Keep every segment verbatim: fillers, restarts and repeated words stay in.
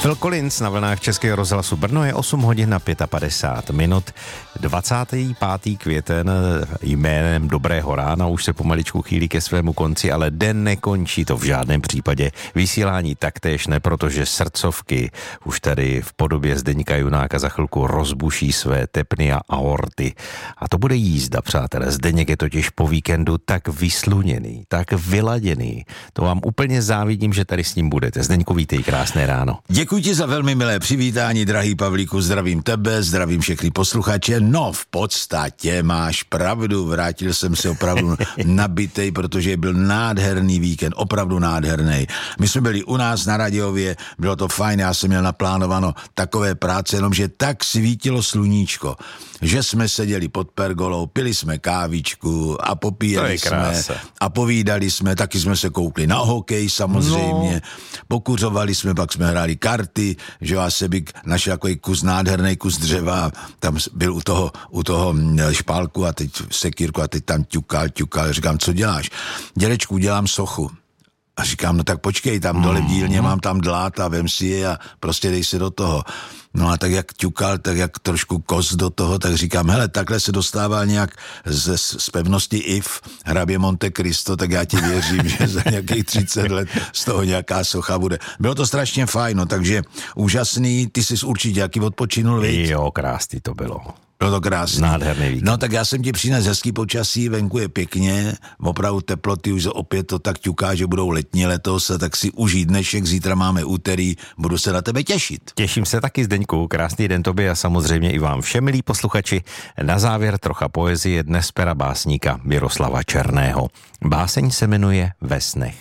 Phil Collins na vlnách Českého rozhlasu Brno, je osm hodin na padesát pět minut. dvacátého pátého květen jménem Dobrého rána už se pomaličku chýlí ke svému konci, ale den nekončí to v žádném případě. Vysílání taktéž ne, protože srdcovky už tady v podobě Zdeňka Junáka za chvilku rozbuší své tepny a aorty. A to bude jízda, přátelé. Zdeněk je totiž po víkendu tak vysluněný, tak vyladěný. To vám úplně závidím, že tady s ním budete. Zdeňku, vítej, krásné ráno. Děkuji ti za velmi milé přivítání, drahý Pavlíku, zdravím tebe, zdravím všechny posluchače. No, v podstatě máš pravdu, vrátil jsem se opravdu nabitej, protože byl nádherný víkend, opravdu nádherný. My jsme byli u nás na Radiově, bylo to fajn, já jsem měl naplánováno takové práce, jenomže tak svítilo sluníčko, že jsme seděli pod pergolou, pili jsme kávičku a popíjeli jsme a povídali jsme, taky jsme se koukli na hokej samozřejmě, no. Pokuřovali jsme, pak jsme hráli karty, že já Sebik našel takový kus, nádherný kus dřeva, tam byl u toho, u toho špálku a teď sekírku a teď tam ťukal, ťukal, říkám, co děláš? Dědečku, dělám sochu. A říkám, no tak počkej, tam dole v dílně mám tam dlát a vem si je a prostě dej se do toho. No a tak jak ťukal, tak jak trošku kost do toho, tak říkám, hele, takhle se dostává nějak z, z pevnosti I F, hrabě Monte Cristo, tak já ti věřím, že za nějakých třicet let z toho nějaká socha bude. Bylo to strašně fajn, no, takže úžasný, ty jsi určitě jaký odpočinul, viď? Jo, krásný to bylo. Bylo to krásný. Nádherný víkend. No tak já jsem ti přines hezký počasí, venku je pěkně, opravdu teploty už opět to tak ťuká, že budou letní letos, tak si užij dnešek, zítra máme úterý, budu se na tebe těšit. Těším se taky, Zdeňku, krásný den tobě a samozřejmě i vám všem, milí posluchači. Na závěr trocha poezie dnes pera básníka Miroslava Černého. Báseň se jmenuje Ve snech.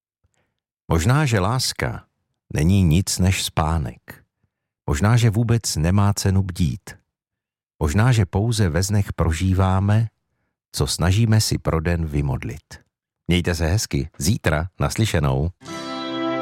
Možná, že láska není nic než spánek. Možná, že vůbec nemá cenu bdít. Možná, že pouze ve snech prožíváme, co snažíme si pro den vymodlit. Mějte se hezky, zítra naslyšenou.